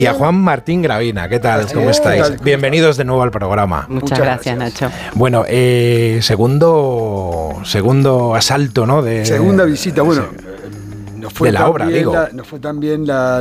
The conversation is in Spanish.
Y a Juan Martín Gravina, ¿qué tal? ¿Cómo estáis? ¿Qué tal? Bienvenidos de nuevo al programa. Muchas gracias, Nacho. Bueno, segundo asalto, ¿no? Segunda visita, bueno, nos fue de la obra, digo. Nos fue tan bien la